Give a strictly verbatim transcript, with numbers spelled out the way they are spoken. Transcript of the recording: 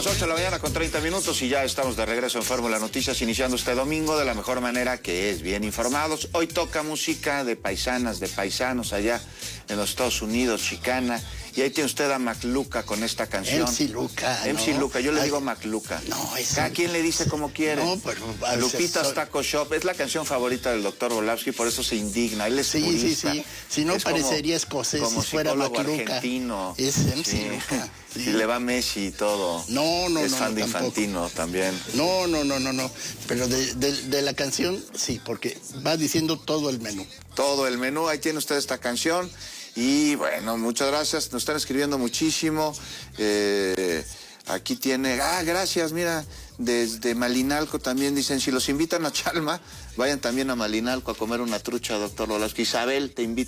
las ocho de la mañana con treinta minutos y ya estamos de regreso en Fórmula Noticias, iniciando este domingo de la mejor manera, que es bien informados. Hoy toca música de paisanas, de paisanos allá en los Estados Unidos, chicana. Y ahí tiene usted a McLuca con esta canción. M C Luca, M C ¿no? Luca, yo le Ay, digo McLuca. No, es Cada quien le dice como quiere. No, pero... Lupitas soy... Taco Shop es la canción favorita del doctor Volavsky, por eso se indigna. Él es Sí, purista. sí, sí. Si no es parecería como, escocés como si fuera McLuca. argentino. Es M C sí. Luca. Sí. Y le va Messi y todo. No, no, es no. fan no, de tampoco. Infantino también. No, no, no, no, no. Pero de, de, de la canción, sí, porque va diciendo todo el menú. Todo el menú, ahí tiene usted esta canción. Y bueno, muchas gracias, nos están escribiendo muchísimo. Eh, aquí tiene, ah, gracias, mira, desde Malinalco también dicen, si los invitan a Chalma, vayan también a Malinalco a comer una trucha, doctor Volavsky. Isabel te invita.